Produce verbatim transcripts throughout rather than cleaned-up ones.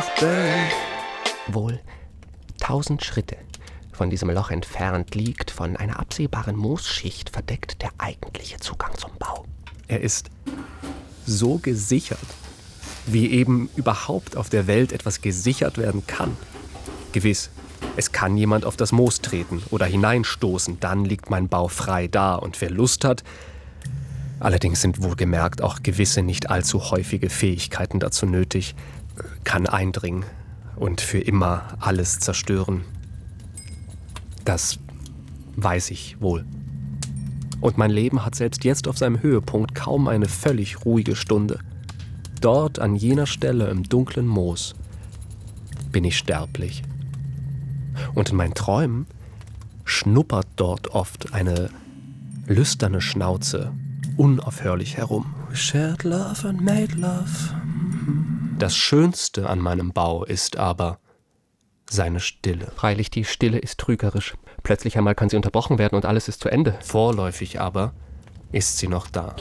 Nachten. Wohl tausend Schritte von diesem Loch entfernt liegt, von einer absehbaren Moosschicht verdeckt, der eigentliche Zugang zum Bau. Er ist so gesichert, wie eben überhaupt auf der Welt etwas gesichert werden kann. Gewiss, es kann jemand auf das Moos treten oder hineinstoßen, dann liegt mein Bau frei da und wer Lust hat. Allerdings sind wohlgemerkt auch gewisse nicht allzu häufige Fähigkeiten dazu nötig, kann eindringen und für immer alles zerstören. Das weiß ich wohl. Und mein Leben hat selbst jetzt auf seinem Höhepunkt kaum eine völlig ruhige Stunde. Dort, an jener Stelle im dunklen Moos, bin ich sterblich. Und in meinen Träumen schnuppert dort oft eine lüsterne Schnauze unaufhörlich herum. We shared love and made love. Das Schönste an meinem Bau ist aber seine Stille. Freilich, die Stille ist trügerisch. Plötzlich einmal kann sie unterbrochen werden und alles ist zu Ende. Vorläufig aber ist sie noch da.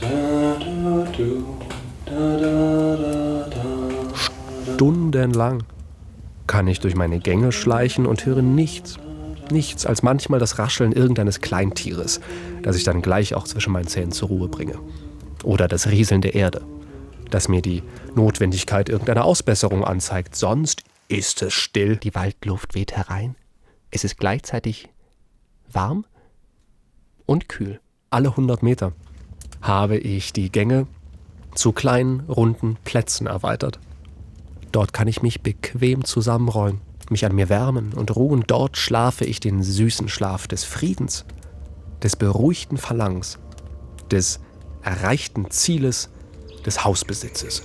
Stundenlang kann ich durch meine Gänge schleichen und höre nichts, nichts als manchmal das Rascheln irgendeines Kleintieres, das ich dann gleich auch zwischen meinen Zähnen zur Ruhe bringe. Oder das Rieseln der Erde, das mir die Notwendigkeit irgendeiner Ausbesserung anzeigt. Sonst ist es still. Die Waldluft weht herein. Es ist gleichzeitig warm und kühl. Alle hundert Meter habe ich die Gänge zu kleinen, runden Plätzen erweitert. Dort kann ich mich bequem zusammenrollen, mich an mir wärmen und ruhen. Dort schlafe ich den süßen Schlaf des Friedens, des beruhigten Verlangens, des erreichten Zieles, des Hausbesitzes.